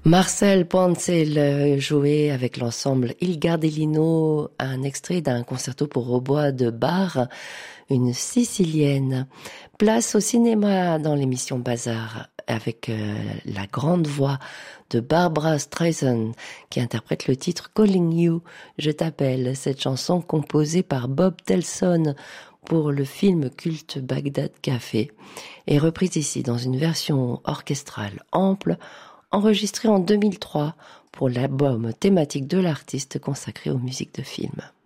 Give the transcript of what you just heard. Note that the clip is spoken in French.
Marcel Poncel jouait avec l'ensemble Il Gardellino un extrait d'un concerto pour hautbois de Bach, une sicilienne. Place au cinéma dans l'émission Bazar avec la grande voix de Barbra Streisand qui interprète le titre Calling You, je t'appelle, cette chanson composée par Bob Telson pour le film culte Bagdad Café est reprise ici dans une version orchestrale ample enregistré en 2003 pour l'album thématique de l'artiste consacré aux musiques de films.